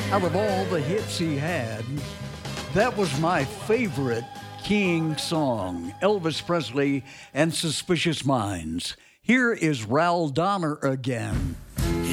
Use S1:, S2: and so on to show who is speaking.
S1: Out of all the hits he had, that was my favorite King song, Elvis Presley and Suspicious Minds. Here is Raul Donner again.